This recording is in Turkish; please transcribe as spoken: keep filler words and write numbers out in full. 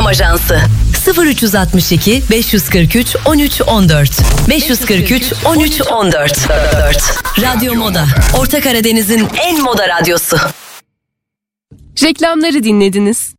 Ajansı sıfır üç altı iki beş kırk üç on üç on dört beş kırk üç on üç on dört Radyo Moda, Orta Karadeniz'in en moda radyosu. Reklamları dinlediniz.